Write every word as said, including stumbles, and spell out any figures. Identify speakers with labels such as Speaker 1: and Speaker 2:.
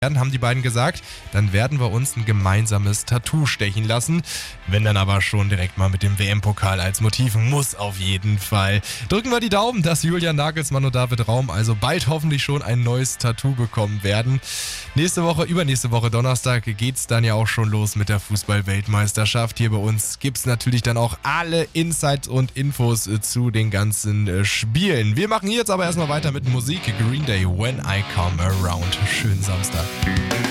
Speaker 1: haben die beiden gesagt, dann werden wir uns ein gemeinsames Tattoo stechen lassen. Wenn dann aber schon direkt mal mit dem W M-Pokal als Motiv, muss auf jeden Fall. Drücken wir die Daumen, dass Julian Nagelsmann und David Raum also bald hoffentlich schon ein neues Tattoo bekommen werden. Nächste Woche, übernächste Woche Donnerstag geht's dann ja auch schon los mit der Fußball-Weltmeisterschaft. Hier bei uns gibt's natürlich dann auch alle Insights und Infos zu den ganzen Spielen. Wir machen hier jetzt aber erstmal weiter mit Musik. Green Day, When I Come Around. Schönen Samstag.